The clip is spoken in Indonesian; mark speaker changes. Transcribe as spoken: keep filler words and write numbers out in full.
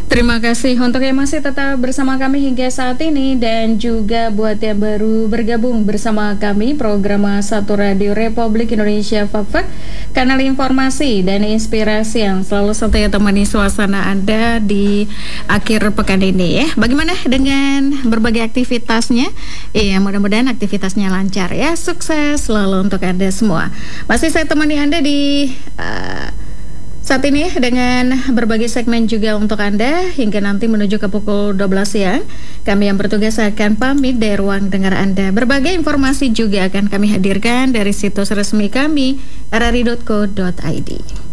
Speaker 1: Terima kasih untuk yang masih tetap bersama kami hingga saat ini, dan juga buat yang baru bergabung bersama kami program Satu Radio Republik Indonesia Fak-Fak, kanal informasi dan inspirasi yang selalu setia temani suasana Anda di akhir pekan ini ya. Bagaimana dengan berbagai aktivitasnya? Iya, mudah-mudahan aktivitasnya lancar ya. Sukses selalu untuk Anda semua. Masih saya temani Anda di uh, saat ini dengan berbagai segmen juga untuk Anda hingga nanti menuju ke pukul dua belas siang. Kami yang bertugas akan pamit dari ruang dengar Anda. Berbagai informasi juga akan kami hadirkan dari situs resmi kami r r i dot co dot i d.